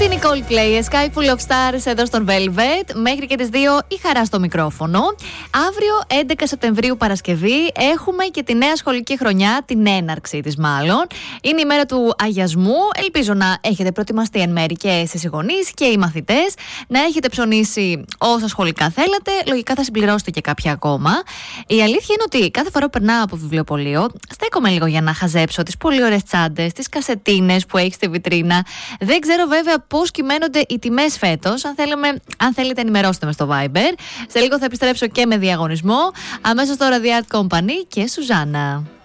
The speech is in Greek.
Αυτή είναι η Coldplay, A Sky Full of Stars εδώ στον Velvet. Μέχρι και τις 2 η Χαρά στο μικρόφωνο. Αύριο, 11 Σεπτεμβρίου, Παρασκευή, έχουμε και τη νέα σχολική χρονιά, την έναρξη της μάλλον. Είναι η μέρα του αγιασμού. Ελπίζω να έχετε προετοιμαστεί εν μέρη και εσείς οι γονείς και οι μαθητές. Να έχετε ψωνίσει όσα σχολικά θέλατε. Λογικά θα συμπληρώσετε και κάποια ακόμα. Η αλήθεια είναι ότι κάθε φορά που περνάω από βιβλιοπωλείο, στέκομαι λίγο για να χαζέψω τις πολύ ωραίες τσάντες, τις κασετίνες που έχει στη βιτρίνα. Δεν ξέρω βέβαια πώς κυμαίνονται οι τιμές φέτος. Αν θέλετε, ενημερώστε με στο Viber. Σε λίγο θα επιστρέψω και με διαγωνισμό. Αμέσως τώρα The Art Company και Σουζάνα.